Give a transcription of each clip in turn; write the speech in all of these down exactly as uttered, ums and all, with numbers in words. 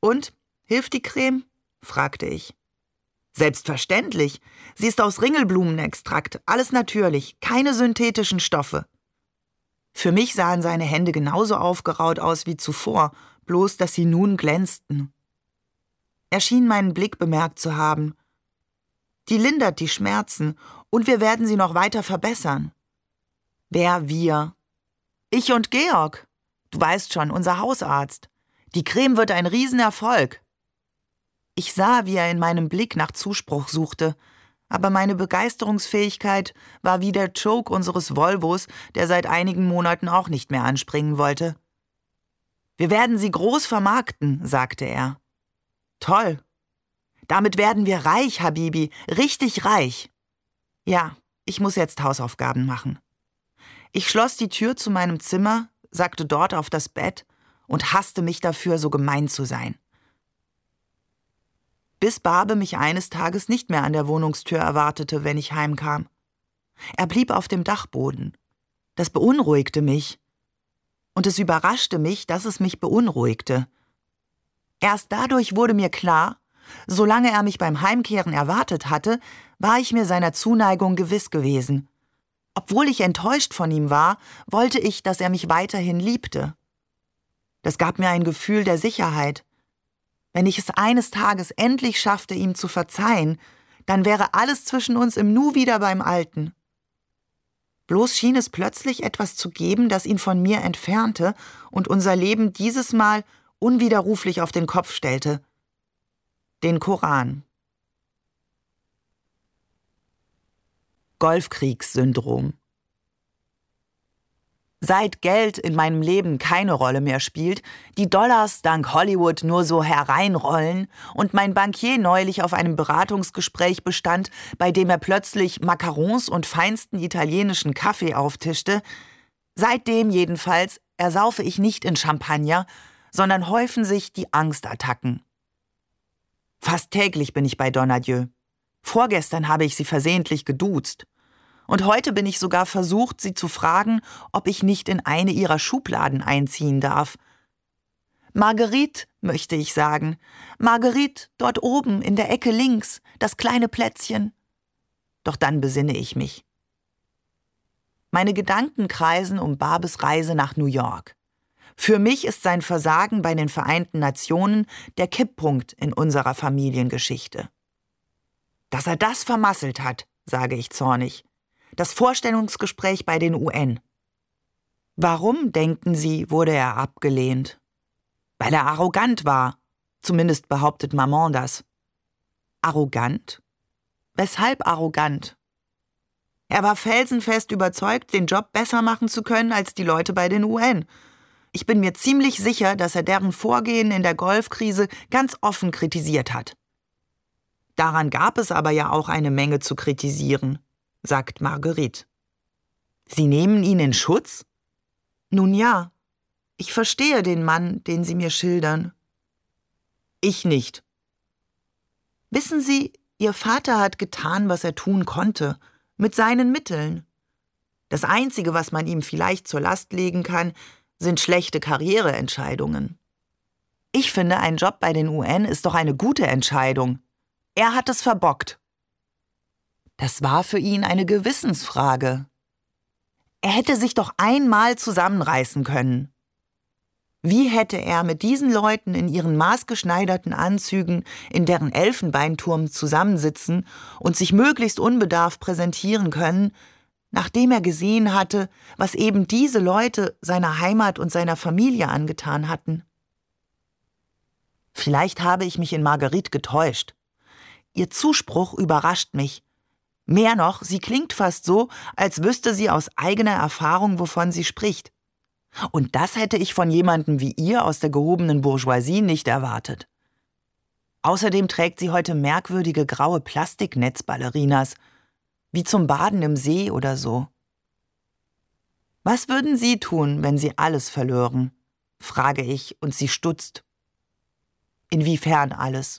Und, hilft die Creme?« fragte ich. »Selbstverständlich. Sie ist aus Ringelblumenextrakt, alles natürlich, keine synthetischen Stoffe.« Für mich sahen seine Hände genauso aufgeraut aus wie zuvor, bloß dass sie nun glänzten. Er schien meinen Blick bemerkt zu haben. »Die lindert die Schmerzen, und wir werden sie noch weiter verbessern.« »Wer wir?« »Ich und Georg. Du weißt schon, unser Hausarzt. Die Creme wird ein Riesenerfolg.« Ich sah, wie er in meinem Blick nach Zuspruch suchte, aber meine Begeisterungsfähigkeit war wie der Choke unseres Volvos, der seit einigen Monaten auch nicht mehr anspringen wollte. »Wir werden sie groß vermarkten«, sagte er. »Toll. Damit werden wir reich, Habibi, richtig reich.« »Ja, ich muss jetzt Hausaufgaben machen.« Ich schloss die Tür zu meinem Zimmer, sackte dort auf das Bett und hasste mich dafür, so gemein zu sein. Bis Barbe mich eines Tages nicht mehr an der Wohnungstür erwartete, wenn ich heimkam. Er blieb auf dem Dachboden. Das beunruhigte mich. Und es überraschte mich, dass es mich beunruhigte. Erst dadurch wurde mir klar, solange er mich beim Heimkehren erwartet hatte, war ich mir seiner Zuneigung gewiss gewesen. Obwohl ich enttäuscht von ihm war, wollte ich, dass er mich weiterhin liebte. Das gab mir ein Gefühl der Sicherheit. Wenn ich es eines Tages endlich schaffte, ihm zu verzeihen, dann wäre alles zwischen uns im Nu wieder beim Alten. Bloß schien es plötzlich etwas zu geben, das ihn von mir entfernte und unser Leben dieses Mal unwiderruflich auf den Kopf stellte. Den Koran. Golfkriegssyndrom. Seit Geld in meinem Leben keine Rolle mehr spielt, die Dollars dank Hollywood nur so hereinrollen und mein Bankier neulich auf einem Beratungsgespräch bestand, bei dem er plötzlich Macarons und feinsten italienischen Kaffee auftischte, seitdem jedenfalls ersaufe ich nicht in Champagner, sondern häufen sich die Angstattacken. Fast täglich bin ich bei Donadieu. Vorgestern habe ich sie versehentlich geduzt. Und heute bin ich sogar versucht, sie zu fragen, ob ich nicht in eine ihrer Schubladen einziehen darf. »Marguerite«, möchte ich sagen. »Marguerite, dort oben, in der Ecke links, das kleine Plätzchen.« Doch dann besinne ich mich. Meine Gedanken kreisen um Barbes Reise nach New York. Für mich ist sein Versagen bei den Vereinten Nationen der Kipppunkt in unserer Familiengeschichte. »Dass er das vermasselt hat«, sage ich zornig. »Das Vorstellungsgespräch bei den U N. Warum, denken Sie, wurde er abgelehnt? Weil er arrogant war. Zumindest behauptet Maman das. Arrogant? Weshalb arrogant? Er war felsenfest überzeugt, den Job besser machen zu können als die Leute bei den U N. Ich bin mir ziemlich sicher, dass er deren Vorgehen in der Golfkrise ganz offen kritisiert hat. Daran gab es aber ja auch eine Menge zu kritisieren, sagt Marguerite. Sie nehmen ihn in Schutz? Nun ja, ich verstehe den Mann, den Sie mir schildern. Ich nicht. Wissen Sie, Ihr Vater hat getan, was er tun konnte, mit seinen Mitteln. Das Einzige, was man ihm vielleicht zur Last legen kann, sind schlechte Karriereentscheidungen. Ich finde, ein Job bei den U N ist doch eine gute Entscheidung. Er hat es verbockt. Das war für ihn eine Gewissensfrage. Er hätte sich doch einmal zusammenreißen können. Wie hätte er mit diesen Leuten in ihren maßgeschneiderten Anzügen in deren Elfenbeinturm zusammensitzen und sich möglichst unbedarft präsentieren können, nachdem er gesehen hatte, was eben diese Leute seiner Heimat und seiner Familie angetan hatten? Vielleicht habe ich mich in Marguerite getäuscht. Ihr Zuspruch überrascht mich. Mehr noch, sie klingt fast so, als wüsste sie aus eigener Erfahrung, wovon sie spricht. Und das hätte ich von jemandem wie ihr aus der gehobenen Bourgeoisie nicht erwartet. Außerdem trägt sie heute merkwürdige graue Plastiknetzballerinas, wie zum Baden im See oder so. Was würden Sie tun, wenn Sie alles verlören? Frage ich, und sie stutzt. Inwiefern alles?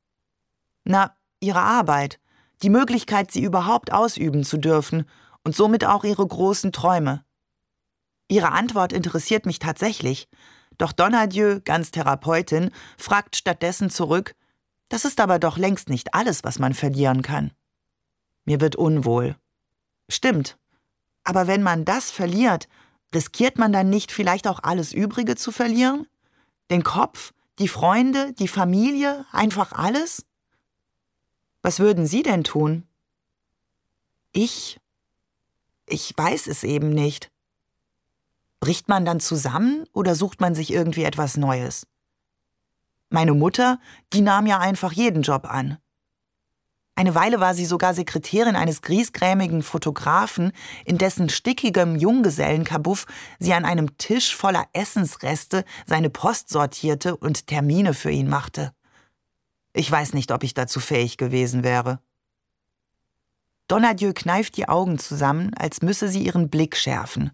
Na, Ihre Arbeit. Die Möglichkeit, sie überhaupt ausüben zu dürfen und somit auch ihre großen Träume. Ihre Antwort interessiert mich tatsächlich. Doch Donadieu, ganz Therapeutin, fragt stattdessen zurück: Das ist aber doch längst nicht alles, was man verlieren kann. Mir wird unwohl. Stimmt. Aber wenn man das verliert, riskiert man dann nicht vielleicht auch alles Übrige zu verlieren? Den Kopf, die Freunde, die Familie, einfach alles? Was würden Sie denn tun? Ich? Ich weiß es eben nicht. Bricht man dann zusammen oder sucht man sich irgendwie etwas Neues? Meine Mutter, die nahm ja einfach jeden Job an. Eine Weile war sie sogar Sekretärin eines griesgrämigen Fotografen, in dessen stickigem Junggesellenkabuff sie an einem Tisch voller Essensreste seine Post sortierte und Termine für ihn machte. Ich weiß nicht, ob ich dazu fähig gewesen wäre. Donadieu kneift die Augen zusammen, als müsse sie ihren Blick schärfen.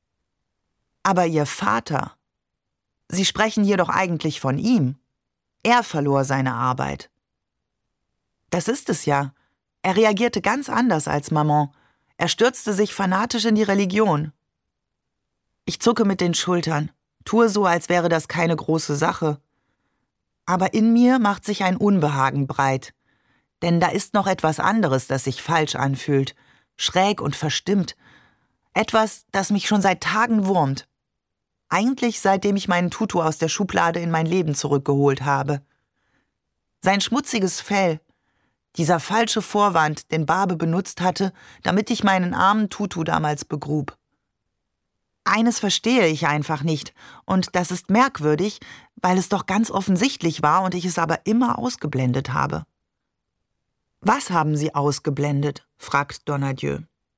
Aber Ihr Vater? Sie sprechen hier doch eigentlich von ihm. Er verlor seine Arbeit. Das ist es ja. Er reagierte ganz anders als Maman. Er stürzte sich fanatisch in die Religion. Ich zucke mit den Schultern, tue so, als wäre das keine große Sache. Aber in mir macht sich ein Unbehagen breit. Denn da ist noch etwas anderes, das sich falsch anfühlt, schräg und verstimmt. Etwas, das mich schon seit Tagen wurmt. Eigentlich seitdem ich meinen Tutu aus der Schublade in mein Leben zurückgeholt habe. Sein schmutziges Fell, dieser falsche Vorwand, den Barbe benutzt hatte, damit ich meinen armen Tutu damals begrub. Eines verstehe ich einfach nicht, und das ist merkwürdig, weil es doch ganz offensichtlich war und ich es aber immer ausgeblendet habe. »Was haben Sie ausgeblendet?« fragt Donadieu.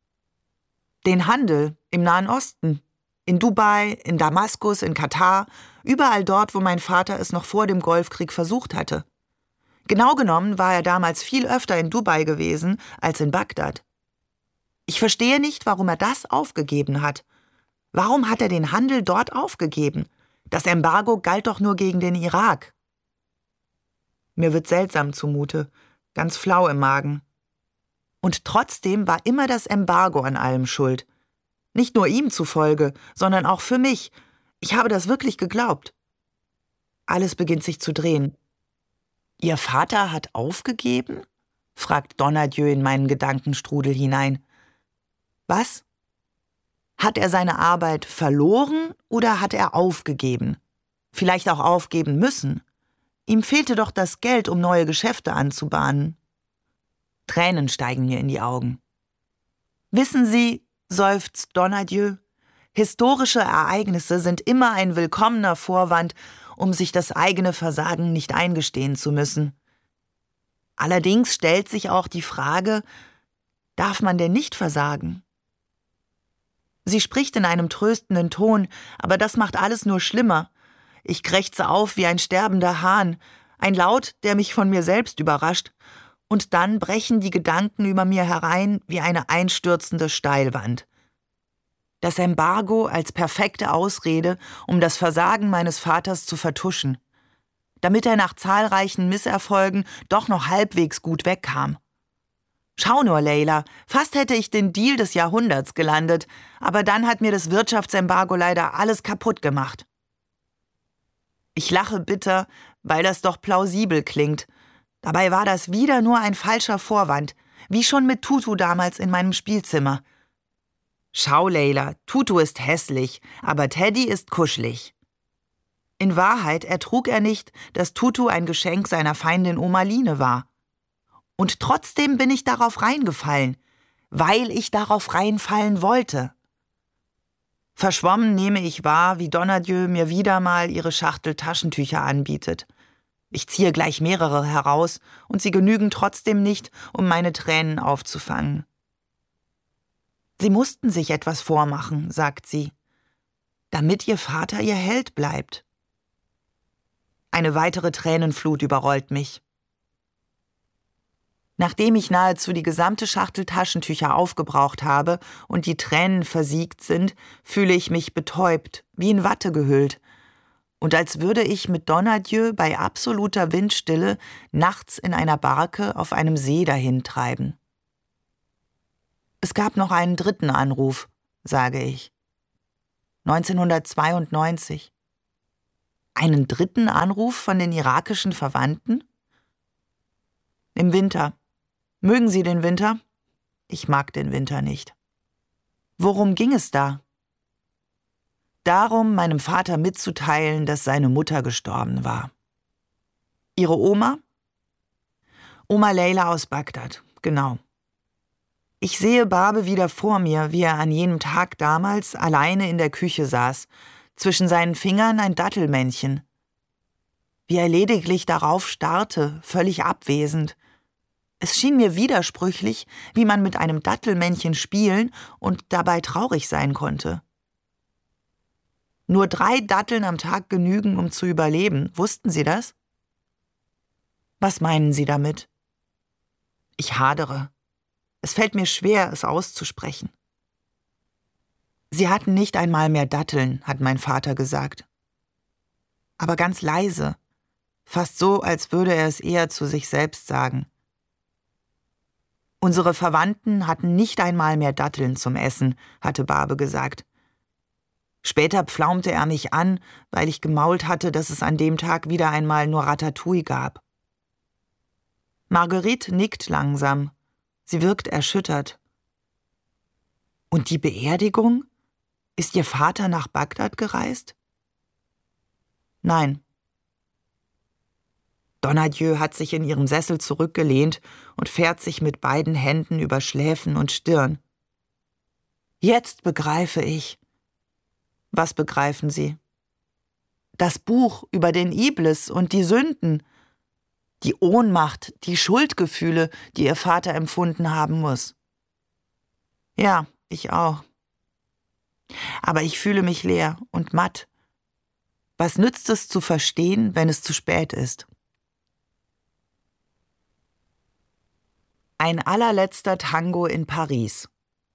»Den Handel im Nahen Osten. In Dubai, in Damaskus, in Katar, überall dort, wo mein Vater es noch vor dem Golfkrieg versucht hatte. Genau genommen war er damals viel öfter in Dubai gewesen als in Bagdad. Ich verstehe nicht, warum er das aufgegeben hat. Warum hat er den Handel dort aufgegeben? Das Embargo galt doch nur gegen den Irak.« Mir wird seltsam zumute, ganz flau im Magen. Und trotzdem war immer das Embargo an allem schuld. Nicht nur ihm zufolge, sondern auch für mich. Ich habe das wirklich geglaubt. Alles beginnt sich zu drehen. »Ihr Vater hat aufgegeben?« fragt Donadieu in meinen Gedankenstrudel hinein. »Was? Hat er seine Arbeit verloren oder hat er aufgegeben? Vielleicht auch aufgeben müssen. Ihm fehlte doch das Geld, um neue Geschäfte anzubahnen.« Tränen steigen mir in die Augen. »Wissen Sie«, seufzt Donadieu, »historische Ereignisse sind immer ein willkommener Vorwand, um sich das eigene Versagen nicht eingestehen zu müssen. Allerdings stellt sich auch die Frage, darf man denn nicht versagen?« Sie spricht in einem tröstenden Ton, aber das macht alles nur schlimmer. Ich krächze auf wie ein sterbender Hahn, ein Laut, der mich von mir selbst überrascht, und dann brechen die Gedanken über mir herein wie eine einstürzende Steilwand. Das Embargo als perfekte Ausrede, um das Versagen meines Vaters zu vertuschen, damit er nach zahlreichen Misserfolgen doch noch halbwegs gut wegkam. Schau nur, Leila, fast hätte ich den Deal des Jahrhunderts gelandet, aber dann hat mir das Wirtschaftsembargo leider alles kaputt gemacht. Ich lache bitter, weil das doch plausibel klingt. Dabei war das wieder nur ein falscher Vorwand, wie schon mit Tutu damals in meinem Spielzimmer. Schau, Leila, Tutu ist hässlich, aber Teddy ist kuschelig. In Wahrheit ertrug er nicht, dass Tutu ein Geschenk seiner Feindin Oma Line war. Und trotzdem bin ich darauf reingefallen, weil ich darauf reinfallen wollte. Verschwommen nehme ich wahr, wie Donadieu mir wieder mal ihre Schachtel Taschentücher anbietet. Ich ziehe gleich mehrere heraus, und sie genügen trotzdem nicht, um meine Tränen aufzufangen. »Sie mussten sich etwas vormachen«, sagt sie, »damit Ihr Vater Ihr Held bleibt.« Eine weitere Tränenflut überrollt mich. Nachdem ich nahezu die gesamte Schachtel Taschentücher aufgebraucht habe und die Tränen versiegt sind, fühle ich mich betäubt, wie in Watte gehüllt, und als würde ich mit Donadieu bei absoluter Windstille nachts in einer Barke auf einem See dahintreiben. Es gab noch einen dritten Anruf, sage ich. neunzehnhundertzweiundneunzig. Einen dritten Anruf von den irakischen Verwandten? Im Winter. Mögen Sie den Winter? Ich mag den Winter nicht. Worum ging es da? Darum, meinem Vater mitzuteilen, dass seine Mutter gestorben war. Ihre Oma? Oma Leila aus Bagdad, genau. Ich sehe Babe wieder vor mir, wie er an jenem Tag damals alleine in der Küche saß, zwischen seinen Fingern ein Dattelmännchen. Wie er lediglich darauf starrte, völlig abwesend. Es schien mir widersprüchlich, wie man mit einem Dattelmännchen spielen und dabei traurig sein konnte. Nur drei Datteln am Tag genügen, um zu überleben. Wussten Sie das? Was meinen Sie damit? Ich hadere. Es fällt mir schwer, es auszusprechen. Sie hatten nicht einmal mehr Datteln, hat mein Vater gesagt. Aber ganz leise, fast so, als würde er es eher zu sich selbst sagen. Unsere Verwandten hatten nicht einmal mehr Datteln zum Essen, hatte Babe gesagt. Später pflaumte er mich an, weil ich gemault hatte, dass es an dem Tag wieder einmal nur Ratatouille gab. Marguerite nickt langsam. Sie wirkt erschüttert. Und die Beerdigung? Ist Ihr Vater nach Bagdad gereist? Nein. Donadieu hat sich in ihrem Sessel zurückgelehnt und fährt sich mit beiden Händen über Schläfen und Stirn. Jetzt begreife ich. Was begreifen Sie? Das Buch über den Iblis und die Sünden. Die Ohnmacht, die Schuldgefühle, die Ihr Vater empfunden haben muss. Ja, ich auch. Aber ich fühle mich leer und matt. Was nützt es zu verstehen, wenn es zu spät ist? Ein allerletzter Tango in Paris.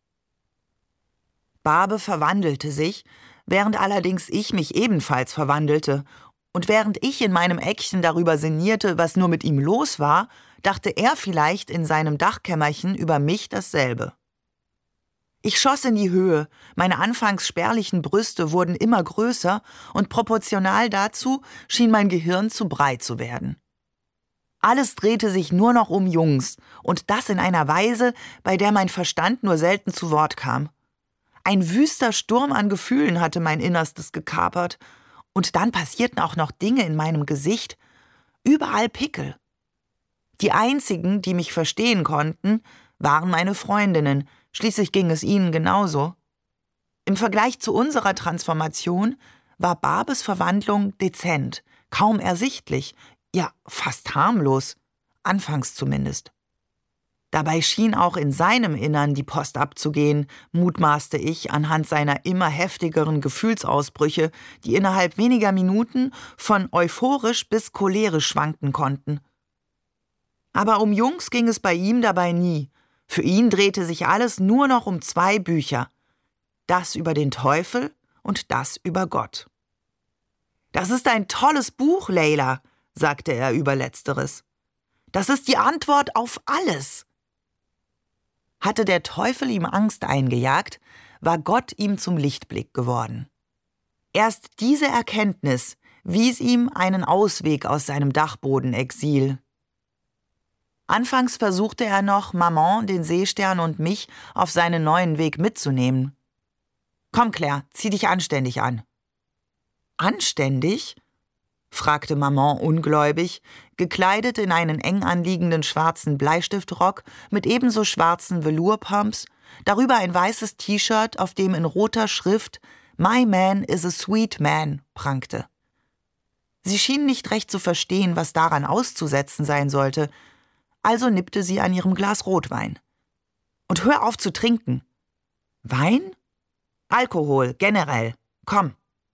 Babe verwandelte sich, während allerdings ich mich ebenfalls verwandelte. Und während ich in meinem Eckchen darüber sinnierte, was nur mit ihm los war, dachte er vielleicht in seinem Dachkämmerchen über mich dasselbe. Ich schoss in die Höhe, meine anfangs spärlichen Brüste wurden immer größer und proportional dazu schien mein Gehirn zu breit zu werden. Alles drehte sich nur noch um Jungs und das in einer Weise, bei der mein Verstand nur selten zu Wort kam. Ein wüster Sturm an Gefühlen hatte mein Innerstes gekapert. Und dann passierten auch noch Dinge in meinem Gesicht, überall Pickel. Die einzigen, die mich verstehen konnten, waren meine Freundinnen, schließlich ging es ihnen genauso. Im Vergleich zu unserer Transformation war Babes Verwandlung dezent, kaum ersichtlich, ja fast harmlos, anfangs zumindest. Dabei schien auch in seinem Innern die Post abzugehen, mutmaßte ich anhand seiner immer heftigeren Gefühlsausbrüche, die innerhalb weniger Minuten von euphorisch bis cholerisch schwanken konnten. Aber um Jungs ging es bei ihm dabei nie. Für ihn drehte sich alles nur noch um zwei Bücher. Das über den Teufel und das über Gott. »Das ist ein tolles Buch, Leila«, sagte er über Letzteres. »Das ist die Antwort auf alles.« Hatte der Teufel ihm Angst eingejagt, war Gott ihm zum Lichtblick geworden. Erst diese Erkenntnis wies ihm einen Ausweg aus seinem Dachbodenexil. Anfangs versuchte er noch, Maman, den Seestern und mich auf seinen neuen Weg mitzunehmen. »Komm, Claire, zieh dich anständig an.« »Anständig?« fragte Maman ungläubig, gekleidet in einen eng anliegenden schwarzen Bleistiftrock mit ebenso schwarzen Velourpumps, darüber ein weißes T-Shirt, auf dem in roter Schrift »My man is a sweet man« prangte. Sie schien nicht recht zu verstehen, was daran auszusetzen sein sollte, also nippte sie an ihrem Glas Rotwein. »Und hör auf zu trinken.« »Wein?« »Alkohol, generell. Komm.«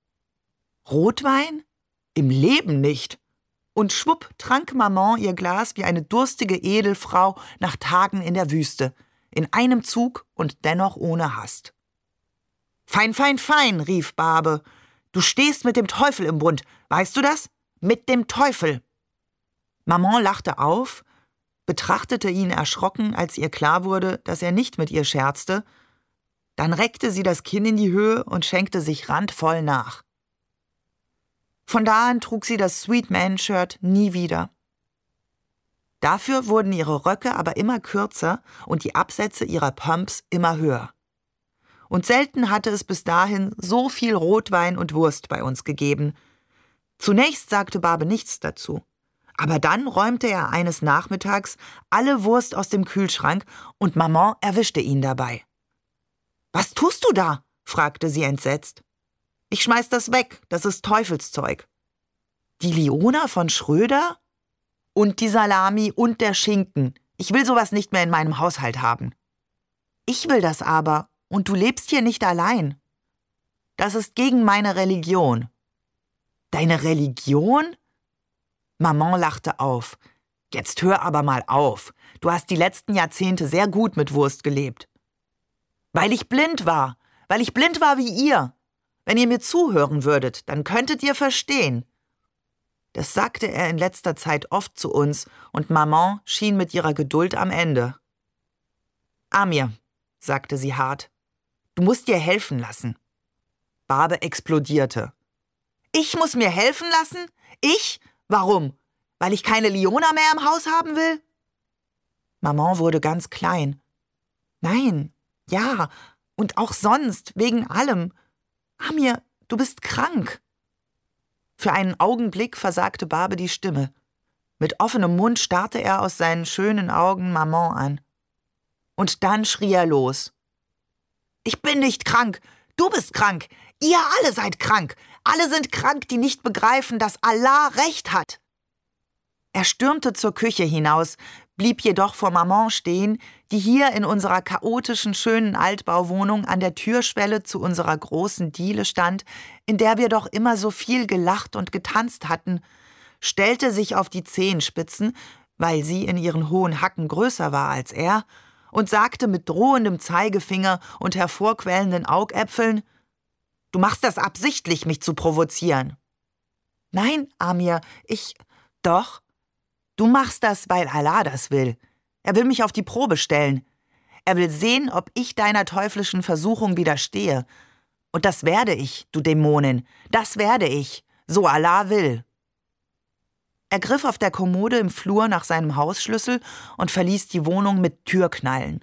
»Rotwein? Im Leben nicht!« Und schwupp trank Maman ihr Glas wie eine durstige Edelfrau nach Tagen in der Wüste, in einem Zug und dennoch ohne Hast. »Fein, fein, fein«, rief Babe. »Du stehst mit dem Teufel im Bund, weißt du das? Mit dem Teufel!« Maman lachte auf, betrachtete ihn erschrocken, als ihr klar wurde, dass er nicht mit ihr scherzte. Dann reckte sie das Kinn in die Höhe und schenkte sich randvoll nach. Von da an trug sie das Sweet Man-Shirt nie wieder. Dafür wurden ihre Röcke aber immer kürzer und die Absätze ihrer Pumps immer höher. Und selten hatte es bis dahin so viel Rotwein und Wurst bei uns gegeben. Zunächst sagte Barbe nichts dazu. Aber dann räumte er eines Nachmittags alle Wurst aus dem Kühlschrank und Maman erwischte ihn dabei. »Was tust du da?« fragte sie entsetzt. »Ich schmeiß das weg, das ist Teufelszeug.« »Die Liona von Schröder? Und die Salami und der Schinken. Ich will sowas nicht mehr in meinem Haushalt haben.« »Ich will das aber, und du lebst hier nicht allein.« »Das ist gegen meine Religion.« »Deine Religion?« Maman lachte auf. »Jetzt hör aber mal auf. Du hast die letzten Jahrzehnte sehr gut mit Wurst gelebt.« »Weil ich blind war. Weil ich blind war wie ihr. Wenn ihr mir zuhören würdet, dann könntet ihr verstehen.« Das sagte er in letzter Zeit oft zu uns, und Maman schien mit ihrer Geduld am Ende. »Amir«, sagte sie hart, »du musst dir helfen lassen.« Barbe explodierte. »Ich muss mir helfen lassen? Ich? Warum? Weil ich keine Liona mehr im Haus haben will?« Maman wurde ganz klein. »Nein, ja, und auch sonst, wegen allem. Amir, du bist krank.« Für einen Augenblick versagte Barbe die Stimme. Mit offenem Mund starrte er aus seinen schönen Augen Maman an. Und dann schrie er los. »Ich bin nicht krank, du bist krank, ihr alle seid krank, alle sind krank, die nicht begreifen, dass Allah Recht hat.« Er stürmte zur Küche hinaus, blieb jedoch vor Maman stehen, die hier in unserer chaotischen, schönen Altbauwohnung an der Türschwelle zu unserer großen Diele stand, in der wir doch immer so viel gelacht und getanzt hatten, stellte sich auf die Zehenspitzen, weil sie in ihren hohen Hacken größer war als er, und sagte mit drohendem Zeigefinger und hervorquellenden Augäpfeln: »Du machst das absichtlich, mich zu provozieren.« »Nein, Amir, ich... Doch. Du machst das, weil Allah das will. Er will mich auf die Probe stellen. Er will sehen, ob ich deiner teuflischen Versuchung widerstehe. Und das werde ich, du Dämonin, das werde ich, so Allah will.« Er griff auf der Kommode im Flur nach seinem Hausschlüssel und verließ die Wohnung mit Türknallen.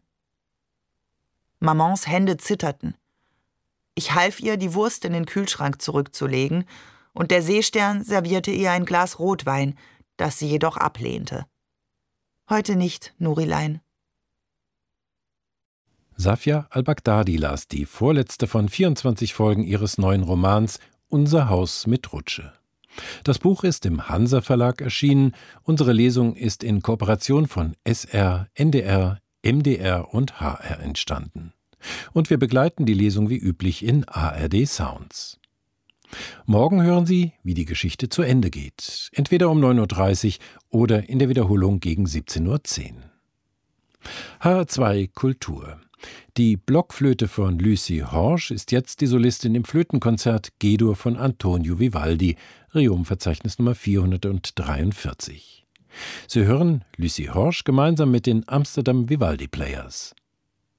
Mamans Hände zitterten. Ich half ihr, die Wurst in den Kühlschrank zurückzulegen, und der Seestern servierte ihr ein Glas Rotwein, das sie jedoch ablehnte. »Heute nicht, Nurilein.« Safia al-Baghdadi las die vorletzte von vierundzwanzig Folgen ihres neuen Romans »Unser Haus mit Rutsche«. Das Buch ist im Hansa Verlag erschienen. Unsere Lesung ist in Kooperation von S R, N D R, M D R und H R entstanden. Und wir begleiten die Lesung wie üblich in A R D Sounds. Morgen hören Sie, wie die Geschichte zu Ende geht. Entweder um neun Uhr dreißig oder in der Wiederholung gegen siebzehn Uhr zehn. H R zwei Kultur. Die Blockflöte von Lucy Horsch ist jetzt die Solistin im Flötenkonzert G-Dur von Antonio Vivaldi, Rerum-Verzeichnis Nummer vierhundertdreiundvierzig. Sie hören Lucy Horsch gemeinsam mit den Amsterdam Vivaldi Players.